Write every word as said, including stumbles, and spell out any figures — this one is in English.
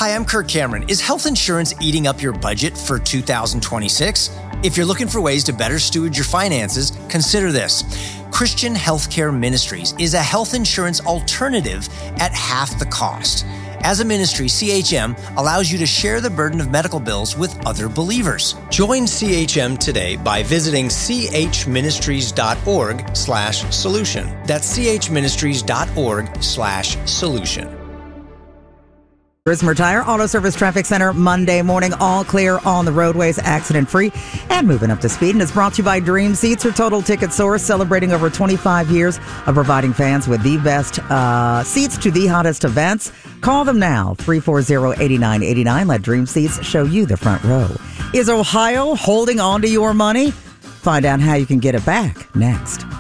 Hi, I'm Kirk Cameron. Is health insurance eating up your budget for two thousand twenty-six? If you're looking for ways to better steward your finances, consider this. Christian Healthcare Ministries is a health insurance alternative at half the cost. As a ministry, C H M allows you to share the burden of medical bills with other believers. Join C H M today by visiting chministries.org slash solution. That's chministries.org slash solution. Rismer Tire Auto Service Traffic Center, Monday morning, all clear on the roadways, accident-free and moving up to speed. And it's brought to you by Dream Seats, your total ticket source, celebrating over twenty-five years of providing fans with the best uh, seats to the hottest events. Call them now, three four zero, eight nine eight nine. Let Dream Seats show you the front row. Is Ohio holding on to your money? Find out how you can get it back next.